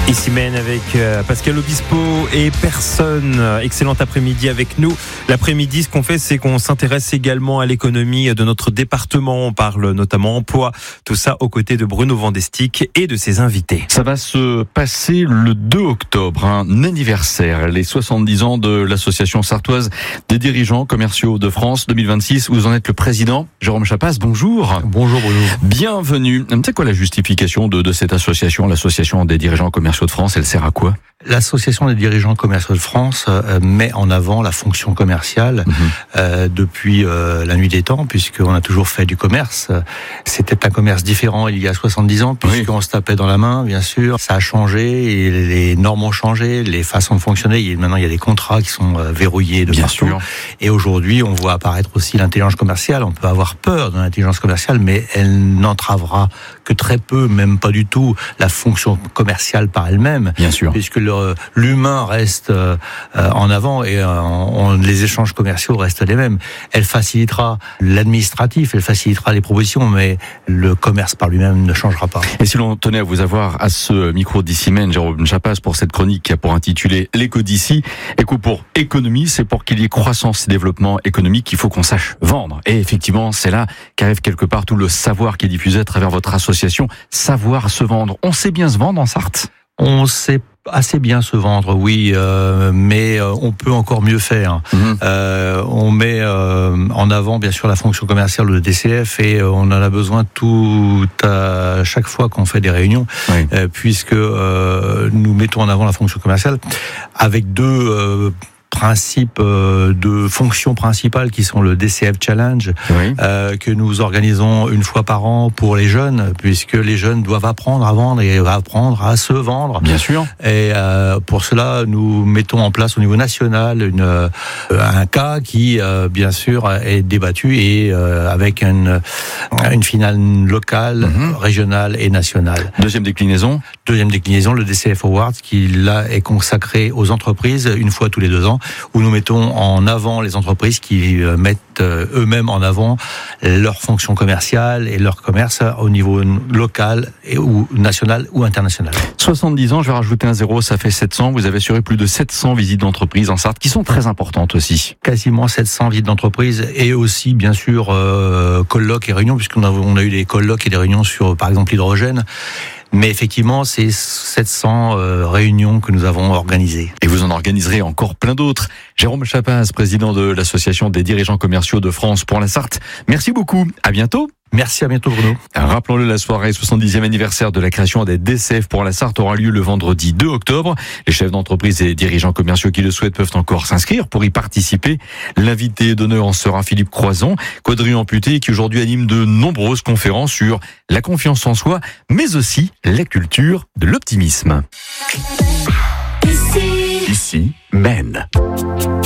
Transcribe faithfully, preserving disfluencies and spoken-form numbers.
Ici mène avec euh, Pascal Obispo et personne. Excellent après-midi avec nous. L'après-midi, ce qu'on fait, c'est qu'on s'intéresse également à l'économie de notre département. On parle notamment emploi. Tout ça aux côtés de Bruno Vandestick et de ses invités. Ça va se passer le deux octobre, un anniversaire, les soixante-dix ans de l'association sartoise des dirigeants commerciaux de France deux mille vingt-six. Vous en êtes le président, Jérôme Chapas. Bonjour. Bonjour Bruno. Bienvenue. C'est quoi la justification de, de cette association, l'association des dirigeants commerciaux de France? Elle sert à quoi? L'association des dirigeants commerciaux de France euh, met en avant la fonction commerciale mmh. euh, depuis euh, la nuit des temps, puisqu'on a toujours fait du commerce. C'était un commerce différent il y a soixante-dix ans, puisqu'on oui. se tapait dans la main, bien sûr. Ça a changé, et les normes ont changé, les façons de fonctionner. Et maintenant, il y a des contrats qui sont euh, verrouillés de bien partout. Sûr. Et aujourd'hui, on voit apparaître aussi l'intelligence commerciale. On peut avoir peur de l'intelligence commerciale, mais elle n'entravera que très peu, même pas du tout, la fonction commerciale par elle-même. Bien sûr. Puisque le l'humain reste euh, en avant et euh, on, les échanges commerciaux restent les mêmes. Elle facilitera l'administratif, elle facilitera les propositions, mais le commerce par lui-même ne changera pas. Et si l'on tenait à vous avoir à ce micro d'ici même, Jérôme Chapas, pour cette chronique qui a pour intitulé l'éco d'ici, éco pour économie, c'est pour qu'il y ait croissance et développement économique qu'il faut qu'on sache vendre. Et effectivement, c'est là qu'arrive quelque part tout le savoir qui est diffusé à travers votre association, savoir se vendre. On sait bien se vendre en Sarthe? On sait assez bien se vendre, oui, euh, mais euh, on peut encore mieux faire. Mmh. Euh, on met euh, en avant, bien sûr, la fonction commerciale de D C F et euh, on en a besoin tout à chaque fois qu'on fait des réunions, oui. euh, puisque euh, nous mettons en avant la fonction commerciale avec deux euh, principes euh, de fonctions principales qui sont le D C F Challenge, oui. euh, que nous organisons une fois par an pour les jeunes, puisque les jeunes doivent apprendre à vendre et apprendre à se vendre. Bien sûr. Et euh, pour cela, nous mettons en place au niveau national une, euh, un cas qui, euh, bien sûr, est débattu et euh, avec une, une finale locale, mm-hmm. régionale et nationale. Deuxième déclinaison. Deuxième déclinaison, le D C F Awards, qui là est consacré aux entreprises une fois tous les deux ans, où nous mettons en avant les entreprises qui mettent eux-mêmes en avant leur fonction commerciale et leur commerce au niveau local et ou national ou international. soixante-dix ans, je vais rajouter un zéro, ça fait sept cents. Vous avez assuré plus de sept cents visites d'entreprise en Sarthe, qui sont très importantes aussi. Quasiment sept cents visites d'entreprise et aussi, bien sûr, euh, colloques et réunions, puisqu'on a, on a eu des colloques et des réunions sur, par exemple, l'hydrogène. Mais effectivement, c'est sept cents euh, réunions que nous avons organisées. Et vous en organiserez encore plein d'autres. Jérôme Chapas, président de l'association des dirigeants commerciaux de France pour la Sarthe. Merci beaucoup. À bientôt. Merci, à bientôt Bruno. Rappelons-le, la soirée soixante-dixième anniversaire de la création des D C F pour la Sarthe aura lieu le vendredi deux octobre. Les chefs d'entreprise et dirigeants commerciaux qui le souhaitent peuvent encore s'inscrire pour y participer. L'invité d'honneur en sera Philippe Croison, quadri-amputé, qui aujourd'hui anime de nombreuses conférences sur la confiance en soi, mais aussi la culture de l'optimisme. Ici, Ici, Maine.